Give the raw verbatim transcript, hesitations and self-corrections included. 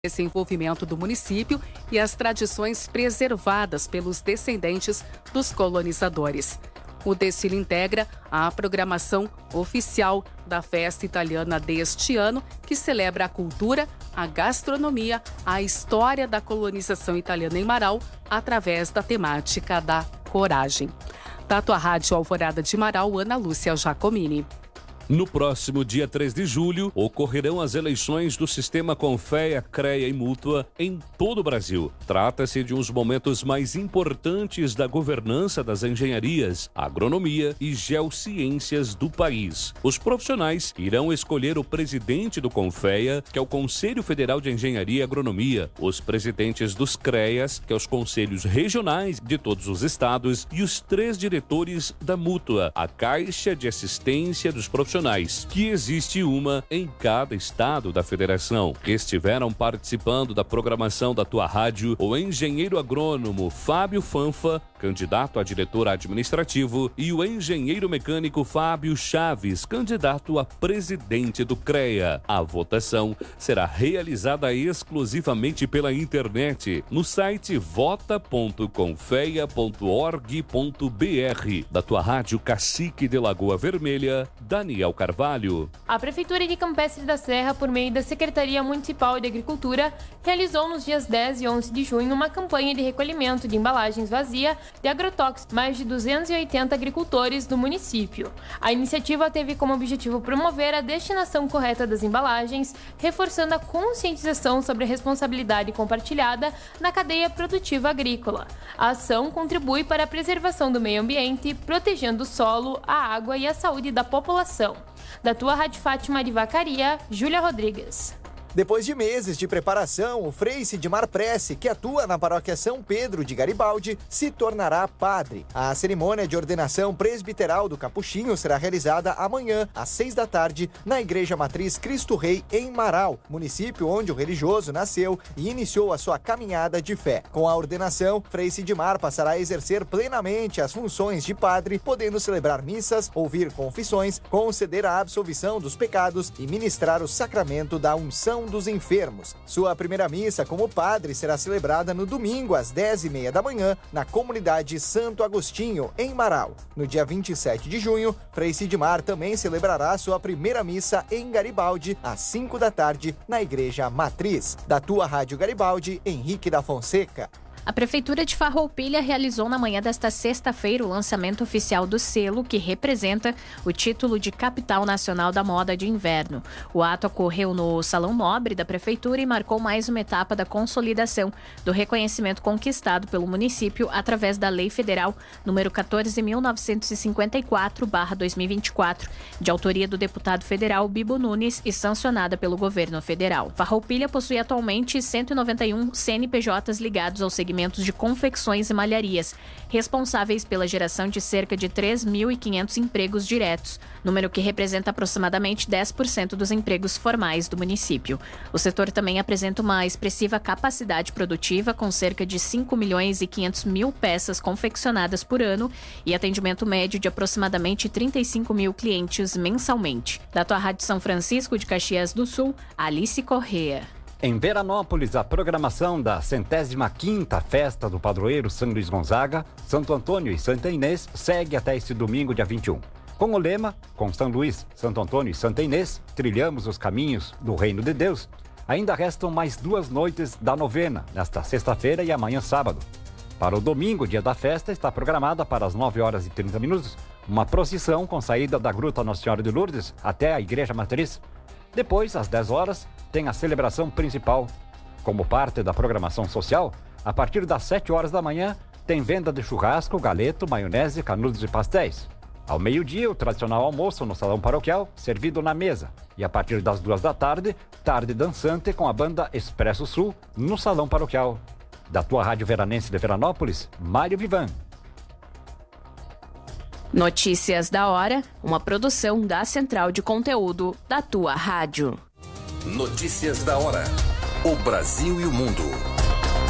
desenvolvimento do município e as tradições preservadas pelos descendentes dos colonizadores. O desfile integra a programação oficial da festa italiana deste ano, que celebra a cultura, a gastronomia, a história da colonização italiana em Marau, através da temática da coragem. Da tua Rádio Alvorada de Marau, Ana Lúcia Giacomini. No próximo dia três de julho, ocorrerão as eleições do Sistema Confea, CREA e Mútua em todo o Brasil. Trata-se de um dos momentos mais importantes da governança das engenharias, agronomia e geociências do país. Os profissionais irão escolher o presidente do Confea, que é o Conselho Federal de Engenharia e Agronomia, os presidentes dos CREAs, que é os conselhos regionais de todos os estados, e os três diretores da Mútua, a Caixa de Assistência dos Profissionais, que existe uma em cada estado da federação. Estiveram participando da programação da tua rádio o engenheiro agrônomo Fábio Fanfa, candidato a diretor administrativo, e o engenheiro mecânico Fábio Chaves, candidato a presidente do CREA. A votação será realizada exclusivamente pela internet no site vota ponto confea ponto org ponto br. Da tua rádio Cacique de Lagoa Vermelha, Daniel Carvalho. A Prefeitura de Campestre da Serra, por meio da Secretaria Municipal de Agricultura, realizou nos dias dez e onze de junho uma campanha de recolhimento de embalagens vazias de agrotóxicos. Mais de duzentos e oitenta agricultores do município. A iniciativa teve como objetivo promover a destinação correta das embalagens, reforçando a conscientização sobre a responsabilidade compartilhada na cadeia produtiva agrícola. A ação contribui para a preservação do meio ambiente, protegendo o solo, a água e a saúde da população. Da tua Rádio Fátima de Vacaria, Júlia Rodrigues. Depois de meses de preparação, o Frei Sidmar Prece, que atua na paróquia São Pedro de Garibaldi, se tornará padre. A cerimônia de ordenação presbiteral do Capuchinho será realizada amanhã, às seis da tarde, na Igreja Matriz Cristo Rei, em Marau, município onde o religioso nasceu e iniciou a sua caminhada de fé. Com a ordenação, Frei Sidmar passará a exercer plenamente as funções de padre, podendo celebrar missas, ouvir confissões, conceder a absolvição dos pecados e ministrar o sacramento da unção dos enfermos. Sua primeira missa como padre será celebrada no domingo às dez e meia da manhã na comunidade Santo Agostinho, em Marau. No dia vinte e sete de junho, Frei Sidmar também celebrará sua primeira missa em Garibaldi às cinco da tarde na Igreja Matriz. Da tua Rádio Garibaldi, Henrique da Fonseca. A Prefeitura de Farroupilha realizou na manhã desta sexta-feira o lançamento oficial do selo que representa o título de Capital Nacional da Moda de Inverno. O ato ocorreu no Salão Nobre da Prefeitura e marcou mais uma etapa da consolidação do reconhecimento conquistado pelo município através da Lei Federal número quatorze mil novecentos e cinquenta e quatro barra dois mil e vinte e quatro, de autoria do deputado federal Bibo Nunes e sancionada pelo governo federal. Farroupilha possui atualmente cento e noventa e um C N P Js ligados ao segmento de confecções e malharias, responsáveis pela geração de cerca de três mil e quinhentos empregos diretos, número que representa aproximadamente dez por cento dos empregos formais do município. O setor também apresenta uma expressiva capacidade produtiva, com cerca de cinco milhões e quinhentos mil peças confeccionadas por ano e atendimento médio de aproximadamente trinta e cinco mil clientes mensalmente. Da tua Rádio São Francisco de Caxias do Sul, Alice Corrêa. Em Veranópolis, a programação da centésima quinta Festa do Padroeiro São Luís Gonzaga, Santo Antônio e Santa Inês segue até este domingo, dia vinte e um. Com o lema, com São Luís, Santo Antônio e Santa Inês, trilhamos os caminhos do Reino de Deus, ainda restam mais duas noites da novena, nesta sexta-feira e amanhã sábado. Para o domingo, dia da festa, está programada para as nove horas e trinta minutos, uma procissão com saída da Gruta Nossa Senhora de Lourdes até a Igreja Matriz. Depois, às dez horas, tem a celebração principal. Como parte da programação social, a partir das sete horas da manhã, tem venda de churrasco, galeto, maionese, canudos e pastéis. Ao meio-dia, o tradicional almoço no salão paroquial, servido na mesa. E a partir das duas da tarde, tarde dançante com a banda Expresso Sul, no salão paroquial. Da tua Rádio Veranense de Veranópolis, Mário Vivan. Notícias da hora, uma produção da Central de Conteúdo da tua rádio. Notícias da hora. O Brasil e o mundo.